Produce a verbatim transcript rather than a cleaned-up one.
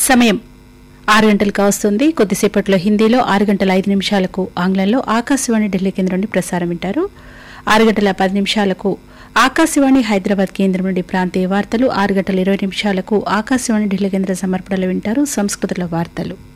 సమయం ఆరు గంటలకు వస్తుంది. కొద్దిసేపట్లో హిందీలో, ఆరు గంటల ఐదు నిమిషాలకు ఆంగ్లంలో ఆకాశవాణి ఢిల్లీ కేంద్రం నుండి ప్రసారం వింటారు. ఆరు గంటల పది నిమిషాలకు ఆకాశవాణి హైదరాబాద్ కేంద్రం నుండి ప్రాంతీయ వార్తలు, ఆరు గంటల ఇరవై నిమిషాలకు ఆకాశవాణి ఢిల్లీ కేంద్ర సమర్పణలు వింటారు. సంస్కృతుల వార్తలు